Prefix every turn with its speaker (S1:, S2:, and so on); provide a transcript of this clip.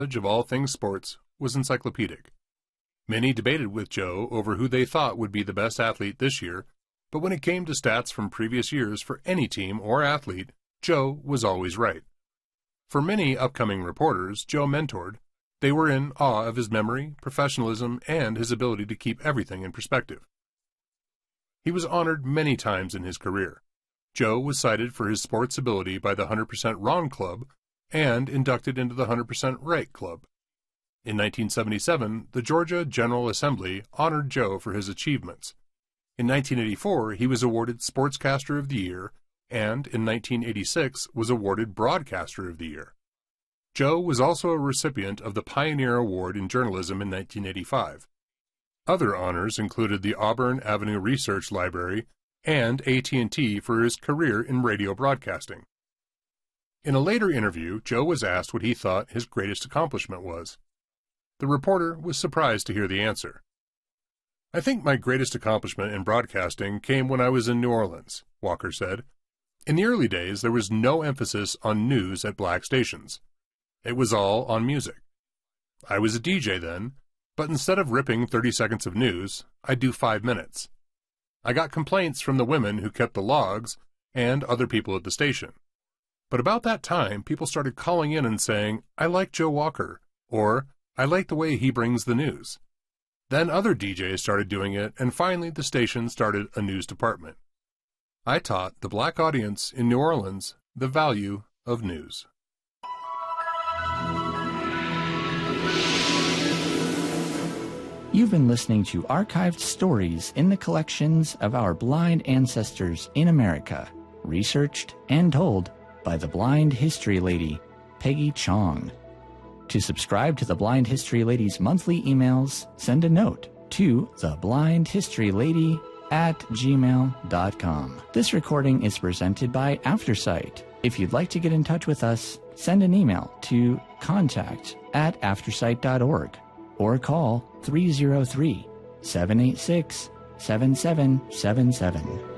S1: of all things sports was encyclopedic. Many debated with Joe over who they thought would be the best athlete this year, but when it came to stats from previous years for any team or athlete, Joe was always right. For many upcoming reporters Joe mentored, they were in awe of his memory, professionalism, and his ability to keep everything in perspective. He was honored many times in his career. Joe was cited for his sports ability by the 100% Wrong Club and inducted into the 100% Right Club. In 1977, the Georgia General Assembly honored Joe for his achievements. In 1984, he was awarded Sportscaster of the Year, and in 1986 was awarded Broadcaster of the Year. Joe was also a recipient of the Pioneer Award in Journalism in 1985. Other honors included the Auburn Avenue Research Library and AT&T for his career in radio broadcasting. In a later interview, Joe was asked what he thought his greatest accomplishment was. The reporter was surprised to hear the answer. "I think my greatest accomplishment in broadcasting came when I was in New Orleans," Walker said. "In the early days, there was no emphasis on news at black stations. It was all on music. I was a DJ then, but instead of ripping 30 seconds of news, I'd do 5 minutes. I got complaints from the women who kept the logs and other people at the station. But about that time, people started calling in and saying, 'I like Joe Walker,' or 'I like the way he brings the news.' Then other DJs started doing it, and finally the station started a news department. I taught the black audience in New Orleans the value of news."
S2: You've been listening to archived stories in the collections of our blind ancestors in America, researched and told by the Blind History Lady, Peggy Chong. To subscribe to the Blind History Lady's monthly emails, send a note to theblindhistorylady@gmail.com. This recording is presented by Aftersight. If you'd like to get in touch with us, send an email to contact@aftersight.org or call 303-786-7777.